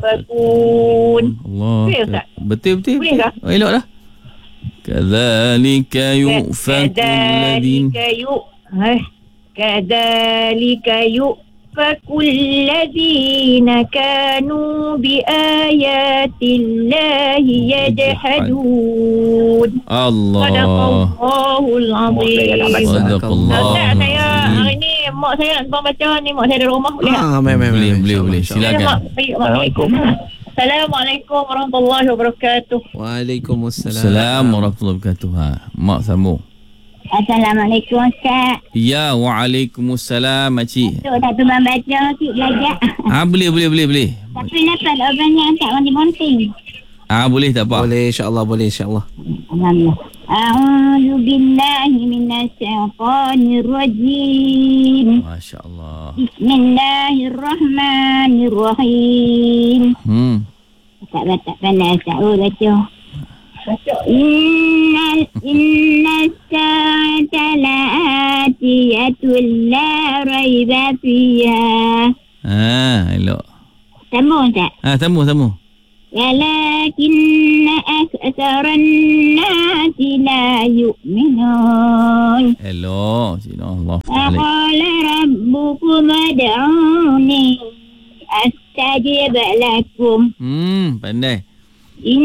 يؤفكون. Allah. Boleh, Ustaz? Betul. Boleh tak? Oh, elok dah. Kadzalika yufakul ladin. كذلك يؤفك الذين كانوا بآيات الله يجحدون. Allah. Sadaqallahul azim. Sadaqallah. Ustaz, saya hari ni mak saya nak tumpang baca ni, mak saya ada rumah. Boleh tak? Boleh. Silakan. Assalamualaikum warahmatullahi wabarakatuh. Waalaikumsalam. Assalamualaikum warahmatullahi wabarakatuh. Mak sambung. Assalamualaikum Ustaz. Ya, waalaikumsalam makcik. Tok tak tumpang baca sikit belajar. Boleh. Tapi dapat banyak tak monting-monting. Boleh tak apa? Boleh insya-Allah. Alhamdulillah. A'udzu billahi minasyaitonir rajim. Masya-Allah. Bismillahirrahmanirrahim. Tak pandai Ustaz baca. Inna sa'ata la'atiyatul la raiba fiha. Elok. Sambung tak? Sambung. Walakinna aktsaran nasi la yu'minun. Elok. Allah. Qala rabbukum ad'uni astajib lakum. Pandai.